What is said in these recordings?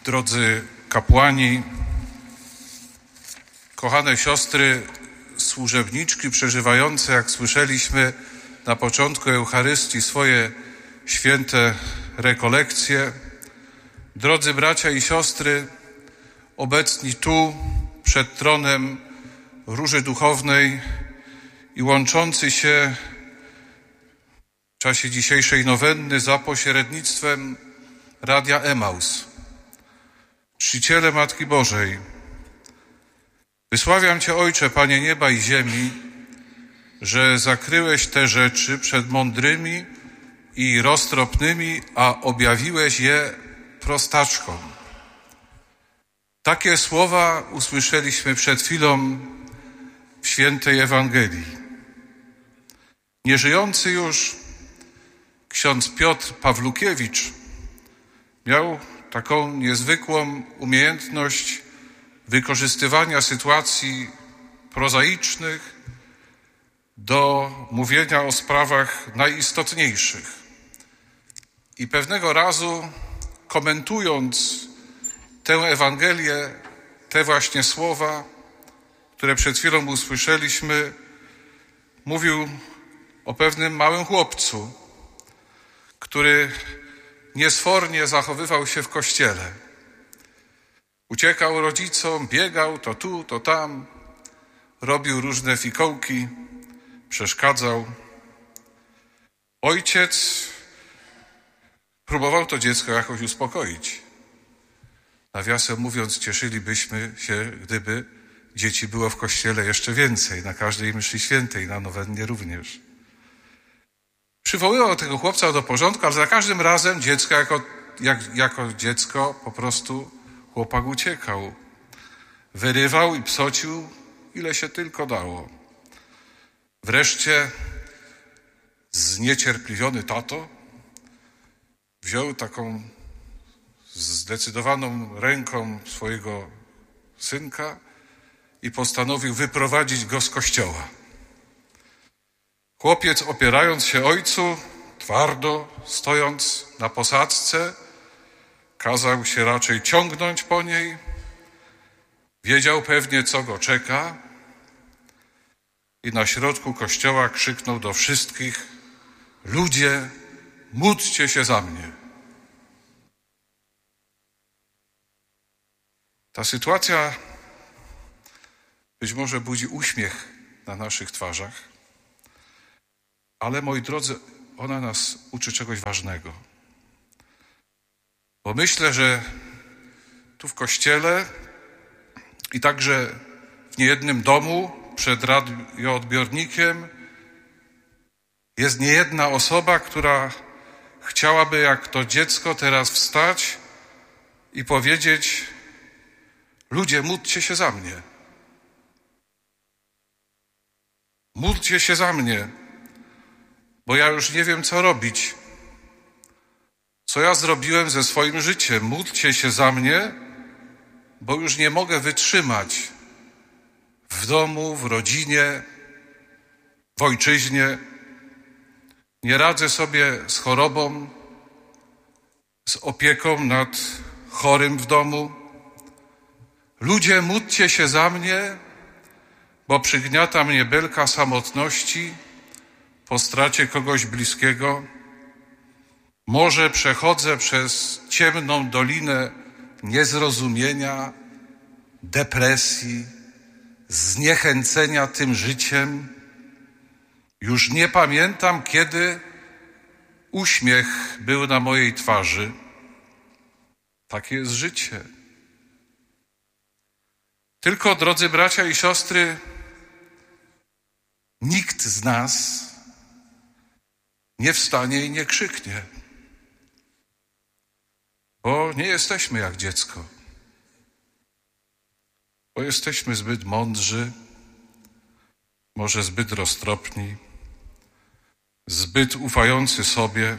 Drodzy kapłani, kochane siostry służebniczki przeżywające, jak słyszeliśmy na początku Eucharystii, swoje święte rekolekcje, drodzy bracia i siostry obecni tu przed tronem Róży Duchownej i łączący się w czasie dzisiejszej nowenny za pośrednictwem Radia Emaus. Czciciele Matki Bożej, wysławiam Cię, Ojcze, Panie nieba i ziemi, że zakryłeś te rzeczy przed mądrymi i roztropnymi, a objawiłeś je prostaczkom. Takie słowa usłyszeliśmy przed chwilą w świętej Ewangelii. Nieżyjący już ksiądz Piotr Pawlukiewicz miał taką niezwykłą umiejętność wykorzystywania sytuacji prozaicznych do mówienia o sprawach najistotniejszych. I pewnego razu, komentując tę Ewangelię, te właśnie słowa, które przed chwilą usłyszeliśmy, mówił o pewnym małym chłopcu, który niesfornie zachowywał się w kościele. Uciekał rodzicom, biegał to tu, to tam, robił różne fikołki, przeszkadzał. Ojciec próbował to dziecko jakoś uspokoić. Nawiasem mówiąc, cieszylibyśmy się, gdyby dzieci było w kościele jeszcze więcej, na każdej mszy świętej, na nowennie również. Przywoływał tego chłopca do porządku, ale za każdym razem dziecko jako dziecko po prostu chłopak uciekał. Wyrywał i psocił, ile się tylko dało. Wreszcie zniecierpliwiony tato wziął taką zdecydowaną ręką swojego synka i postanowił wyprowadzić go z kościoła. Chłopiec, opierając się ojcu, twardo stojąc na posadzce, kazał się raczej ciągnąć po niej. Wiedział pewnie, co go czeka i na środku kościoła krzyknął do wszystkich: ludzie, módlcie się za mnie. Ta sytuacja być może budzi uśmiech na naszych twarzach, ale, moi drodzy, ona nas uczy czegoś ważnego. Bo myślę, że tu w kościele i także w niejednym domu przed radioodbiornikiem jest niejedna osoba, która chciałaby jak to dziecko teraz wstać i powiedzieć: ludzie, módlcie się za mnie. Módlcie się za mnie, bo ja już nie wiem, co robić. Co ja zrobiłem ze swoim życiem? Módlcie się za mnie, bo już nie mogę wytrzymać w domu, w rodzinie, w ojczyźnie. Nie radzę sobie z chorobą, z opieką nad chorym w domu. Ludzie, módlcie się za mnie, bo przygniata mnie belka samotności po stracie kogoś bliskiego. Może przechodzę przez ciemną dolinę niezrozumienia, depresji, zniechęcenia tym życiem. Już nie pamiętam, kiedy uśmiech był na mojej twarzy. Takie jest życie. Tylko, drodzy bracia i siostry, nikt z nas nie wstanie i nie krzyknie, bo nie jesteśmy jak dziecko, bo jesteśmy zbyt mądrzy, może zbyt roztropni, zbyt ufający sobie,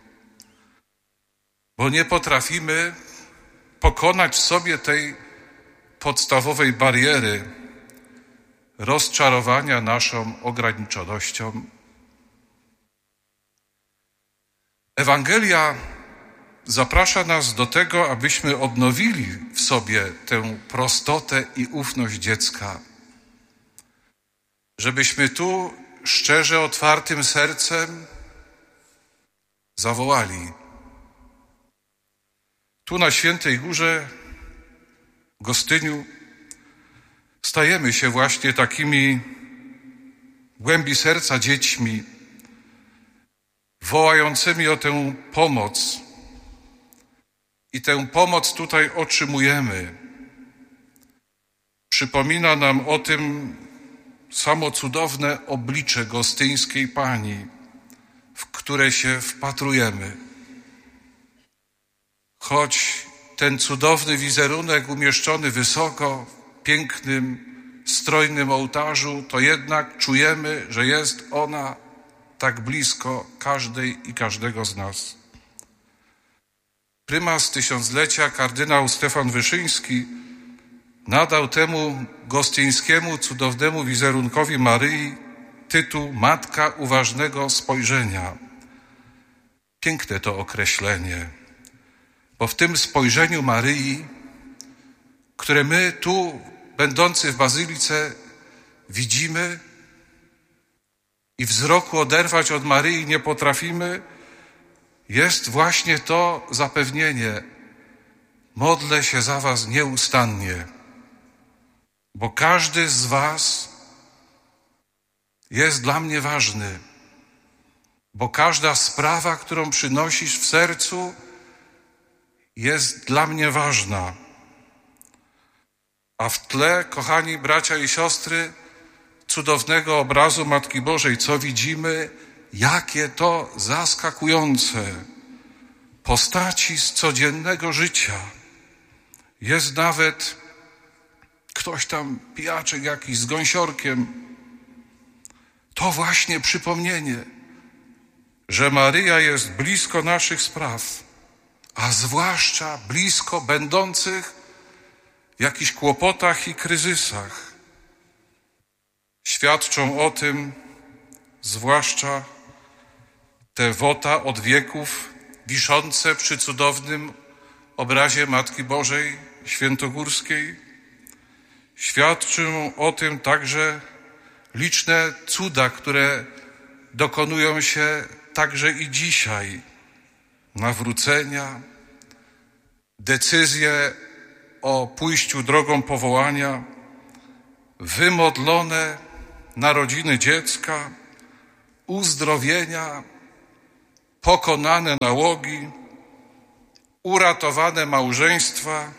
bo nie potrafimy pokonać w sobie tej podstawowej bariery rozczarowania naszą ograniczonością. Ewangelia zaprasza nas do tego, abyśmy odnowili w sobie tę prostotę i ufność dziecka. Żebyśmy tu szczerze, otwartym sercem zawołali. Tu na Świętej Górze, w Gostyniu, stajemy się właśnie takimi w głębi serca dziećmi, wołającymi o tę pomoc. I tę pomoc tutaj otrzymujemy. Przypomina nam o tym samo cudowne oblicze gostyńskiej Pani, w które się wpatrujemy. Choć ten cudowny wizerunek umieszczony wysoko, w pięknym, strojnym ołtarzu, to jednak czujemy, że jest ona tak blisko każdej i każdego z nas. Prymas tysiąclecia, kardynał Stefan Wyszyński, nadał temu gostyńskiemu, cudownemu wizerunkowi Maryi tytuł Matka Uważnego Spojrzenia. Piękne to określenie, bo w tym spojrzeniu Maryi, które my tu, będący w Bazylice, widzimy i wzroku oderwać od Maryi nie potrafimy, jest właśnie to zapewnienie: modlę się za was nieustannie, bo każdy z was jest dla mnie ważny, bo każda sprawa, którą przynosisz w sercu, jest dla mnie ważna. A w tle, kochani bracia i siostry, cudownego obrazu Matki Bożej, co widzimy? Jakie to zaskakujące postaci z codziennego życia. Jest nawet ktoś tam, pijaczek jakiś z gąsiorkiem. To właśnie przypomnienie, że Maryja jest blisko naszych spraw, a zwłaszcza blisko będących w jakichś kłopotach i kryzysach. Świadczą o tym zwłaszcza te wota od wieków wiszące przy cudownym obrazie Matki Bożej Świętogórskiej. Świadczą o tym także liczne cuda, które dokonują się także i dzisiaj. Nawrócenia, decyzje o pójściu drogą powołania, wymodlone narodziny dziecka, uzdrowienia, pokonane nałogi, uratowane małżeństwa,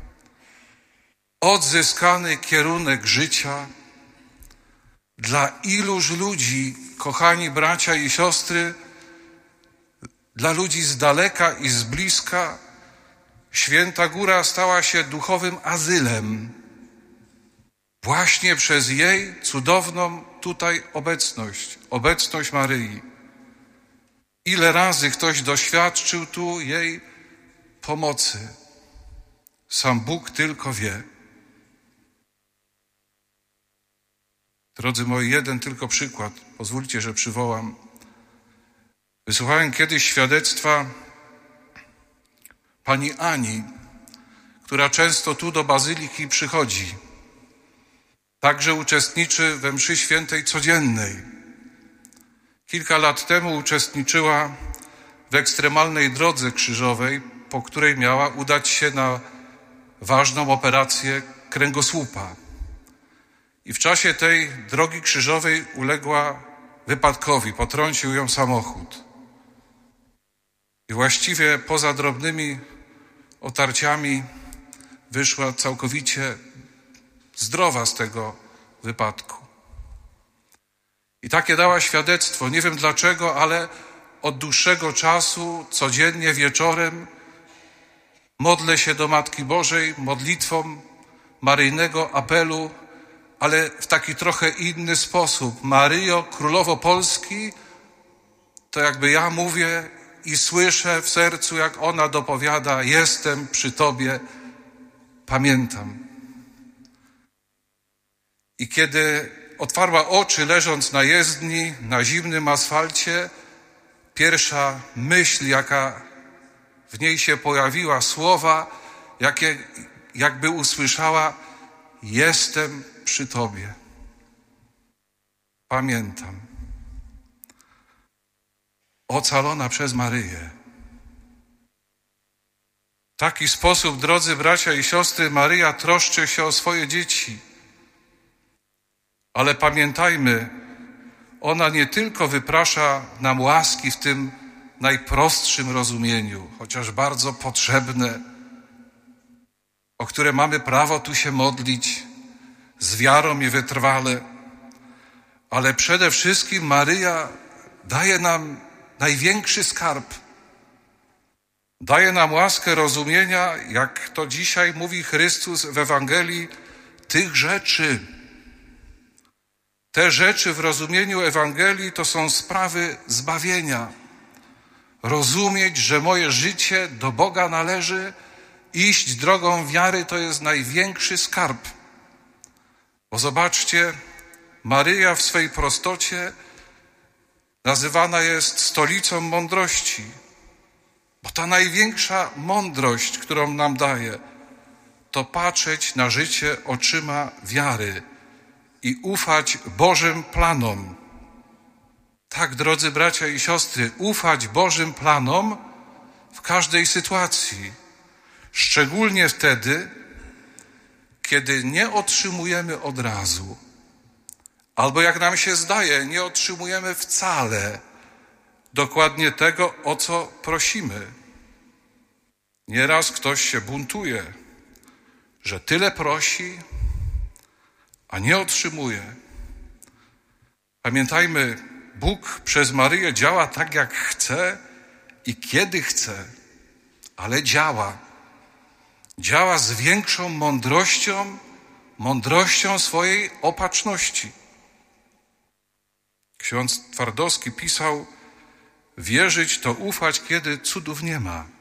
odzyskany kierunek życia. Dla iluż ludzi, kochani bracia i siostry, dla ludzi z daleka i z bliska, Święta Góra stała się duchowym azylem. Właśnie przez jej cudowną tutaj obecność Maryi. Ile razy ktoś doświadczył tu jej pomocy. Sam Bóg tylko wie. Drodzy moi, jeden tylko przykład. Pozwólcie, że przywołam. Wysłuchałem kiedyś świadectwa pani Ani, która często tu do Bazyliki przychodzi. Także uczestniczy we mszy świętej codziennej. Kilka lat temu uczestniczyła w ekstremalnej drodze krzyżowej, po której miała udać się na ważną operację kręgosłupa. I w czasie tej drogi krzyżowej uległa wypadkowi, potrącił ją samochód. I właściwie poza drobnymi otarciami wyszła całkowicie zdrowa z tego wypadku. I takie dała świadectwo. Nie wiem dlaczego, ale od dłuższego czasu, codziennie wieczorem modlę się do Matki Bożej modlitwą maryjnego apelu, ale w taki trochę inny sposób. Maryjo, Królowo Polski, to jakby ja mówię i słyszę w sercu, jak ona dopowiada: jestem przy Tobie, pamiętam. I kiedy otwarła oczy, leżąc na jezdni, na zimnym asfalcie, pierwsza myśl, jaka w niej się pojawiła słowa, jakby usłyszała: jestem przy Tobie. Pamiętam. Ocalona przez Maryję. W taki sposób, drodzy bracia i siostry, Maryja troszczy się o swoje dzieci. Ale pamiętajmy, ona nie tylko wyprasza nam łaski w tym najprostszym rozumieniu, chociaż bardzo potrzebne, o które mamy prawo tu się modlić z wiarą i wytrwale, ale przede wszystkim Maryja daje nam największy skarb. Daje nam łaskę rozumienia, jak to dzisiaj mówi Chrystus w Ewangelii, tych rzeczy. Te rzeczy w rozumieniu Ewangelii to są sprawy zbawienia. Rozumieć, że moje życie do Boga należy, iść drogą wiary, to jest największy skarb. Bo zobaczcie, Maryja w swej prostocie nazywana jest stolicą mądrości. Bo ta największa mądrość, którą nam daje, to patrzeć na życie oczyma wiary i ufać Bożym planom. Tak, drodzy bracia i siostry, ufać Bożym planom w każdej sytuacji. Szczególnie wtedy, kiedy nie otrzymujemy od razu. Albo jak nam się zdaje, nie otrzymujemy wcale dokładnie tego, o co prosimy. Nieraz ktoś się buntuje, że tyle prosi, a nie otrzymuje. Pamiętajmy, Bóg przez Maryję działa tak, jak chce i kiedy chce, ale działa. Działa z większą mądrością swojej opatrzności. Ksiądz Twardowski pisał: wierzyć to ufać, kiedy cudów nie ma.